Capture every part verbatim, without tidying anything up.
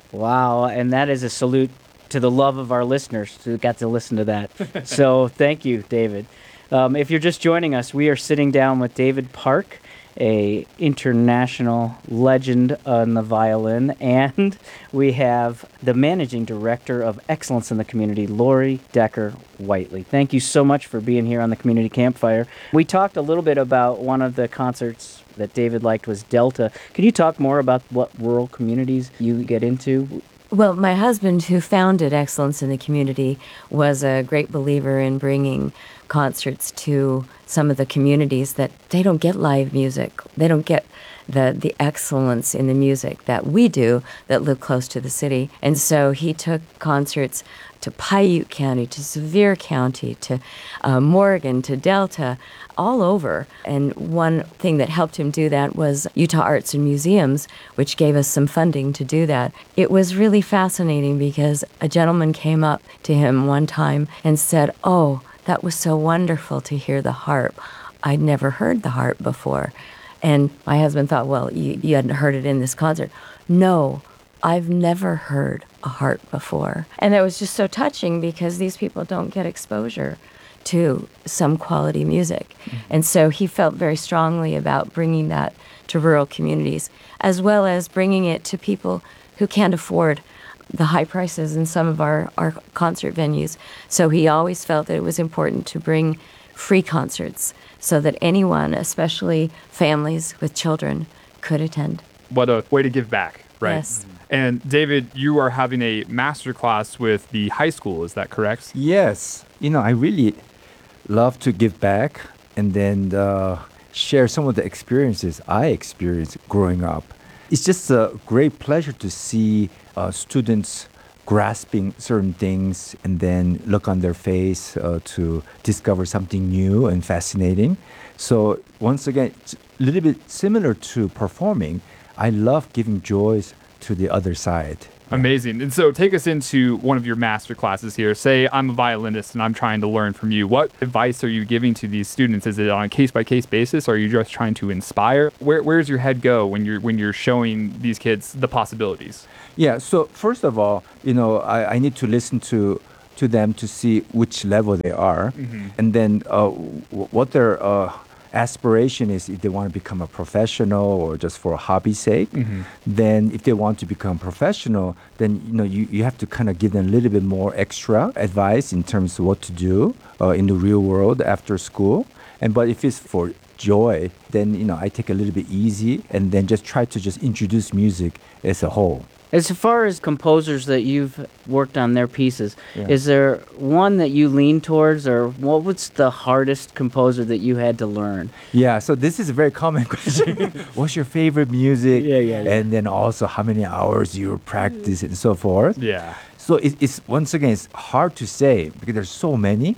Wow, and that is a salute to the love of our listeners who got to listen to that. So thank you, David. Um, if you're just joining us, we are sitting down with David Park, a international legend on the violin, and we have the managing director of Excellence in the Community, Lori Decker Whiteley. Thank you so much for being here on the Community Campfire. We talked a little bit about one of the concerts that David liked was Delta. Can you talk more about what rural communities you get into? Well, my husband, who founded Excellence in the Community, was a great believer in bringing concerts to some of the communities that they don't get live music. They don't get the, the excellence in the music that we do that live close to the city. And so he took concerts to Piute County, to Sevier County, to uh, Morgan, to Delta, all over. And one thing that helped him do that was Utah Arts and Museums, which gave us some funding to do that. It was really fascinating because a gentleman came up to him one time and said, "Oh, that was so wonderful to hear the harp. I'd never heard the harp before." And my husband thought, well, you, you hadn't heard it in this concert. "No, I've never heard a harp before." And it was just so touching because these people don't get exposure to some quality music. Mm-hmm. And so he felt very strongly about bringing that to rural communities, as well as bringing it to people who can't afford the high prices in some of our, our concert venues. So he always felt that it was important to bring free concerts so that anyone, especially families with children, could attend. What a way to give back, right? Yes. And David, you are having a master class with the high school, is that correct? Yes. You know, I really love to give back and then uh, share some of the experiences I experienced growing up. It's just a great pleasure to see uh, students grasping certain things and then look on their face uh, to discover something new and fascinating. So once again, it's a little bit similar to performing. I love giving joys to the other side. Amazing. And so take us into one of your master classes here. Say I'm a violinist and I'm trying to learn from you. What advice are you giving to these students? Is it on a case-by-case basis? Or are you just trying to inspire? Where where's your head go when you're when you're showing these kids the possibilities? Yeah, so first of all, you know, I, I need to listen to to them to see which level they are. Mm-hmm. And then uh, w- what their uh, aspiration is, if they want to become a professional or just for a hobby's sake. Mm-hmm. Then if they want to become professional, then you know you, you have to kind of give them a little bit more extra advice in terms of what to do uh, in the real world after school. And but if it's for joy, then you know I take a little bit easy and then just try to just introduce music as a whole. As far as composers that you've worked on their pieces, Yeah. is there one that you lean towards, or what was the hardest composer that you had to learn? Yeah, so this is a very common question. What's your favorite music? Yeah, yeah, yeah. And then also how many hours you practice and so forth. Yeah. So it, it's once again, it's hard to say because there's so many.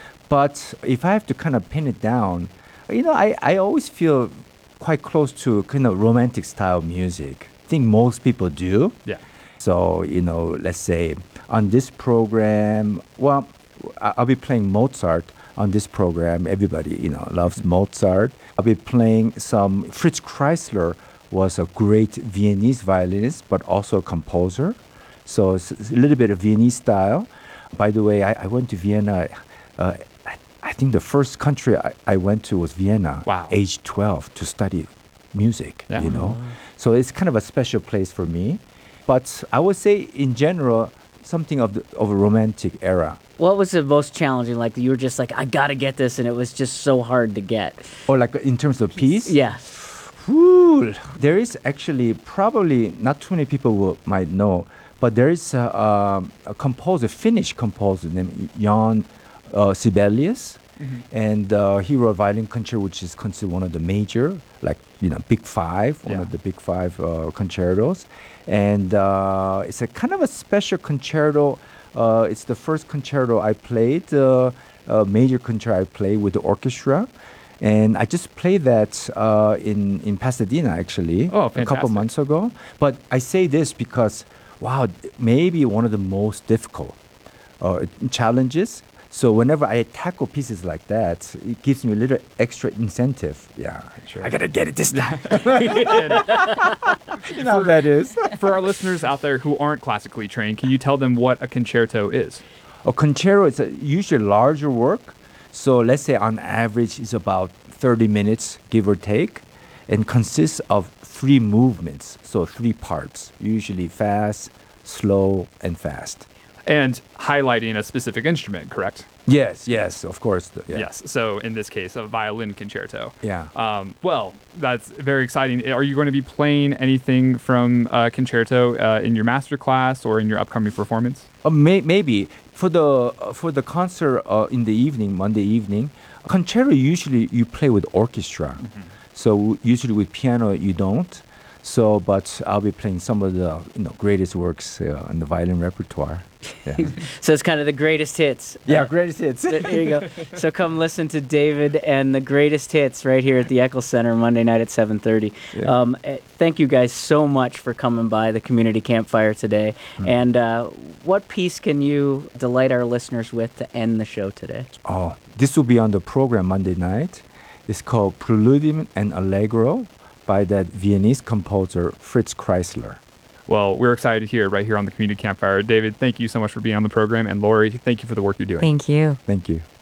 But if I have to kind of pin it down, you know, I, I always feel quite close to kind of romantic style music. I think most people do. Yeah. So, you know, let's say on this program, well, I- I'll be playing Mozart on this program. Everybody, you know, loves Mozart. I'll be playing some, Fritz Kreisler was a great Viennese violinist, but also a composer. So it's it's a little bit of Viennese style. By the way, I, I went to Vienna. Uh, I, I think the first country I, I went to was Vienna. Wow. Age twelve to study music, Yeah. you know. So it's kind of a special place for me. But I would say in general, something of the, of a romantic era. What was the most challenging? Like you were just like, I gotta get this, and it was just so hard to get. Or like in terms of piece? Yeah. Whew, there is actually probably not too many people will, might know, but there is a, um, a composer, Finnish composer named Jan uh, Sibelius. Mm-hmm. And uh, he wrote Violin Concerto, which is considered one of the major, like, you know, Big Five, one Yeah. of the Big Five uh, concertos. And uh, it's a kind of a special concerto. Uh, it's the first concerto I played, uh, a major concerto I played with the orchestra. And I just played that uh, in, in Pasadena, actually, Oh, a couple fantastic. months ago. But I say this because, wow, maybe one of the most difficult uh, challenges So whenever I tackle pieces like that, it gives me a little extra incentive. Yeah, Sure. I gotta get it this time. And You know how that is. for our listeners out there who aren't classically trained, can you tell them what a concerto is? A concerto is a usually larger work. So let's say on average it's about thirty minutes, give or take, and consists of three movements. So three parts, usually fast, slow, and fast. And highlighting a specific instrument, correct? Yes, yes, of course. the- yeah. Yes. So in this case, a violin concerto. Yeah. Um, well, that's very exciting. Are you going to be playing anything from uh, concerto uh, in your master class or in your upcoming performance? Uh, may, maybe for the uh, for the concert uh, in the evening, Monday evening, concerto usually you play with orchestra. So usually with piano you don't. So, but I'll be playing some of the you know greatest works uh, in the violin repertoire. Yeah, So it's kind of the greatest hits. yeah greatest hits. Th- There you go. So come listen to David and the greatest hits right here at the Eccles Center Monday night at seven thirty. Yeah. Um, eh, thank you guys so much for coming by the community campfire today. And uh, what piece can you delight our listeners with to end the show today? Oh, this will be on the program Monday night. It's called Preludium and Allegro by that Viennese composer Fritz Kreisler. Well, we're excited to hear it right here on the Community Campfire. David, thank you so much for being on the program. And Lori, thank you for the work you're doing. Thank you. Thank you.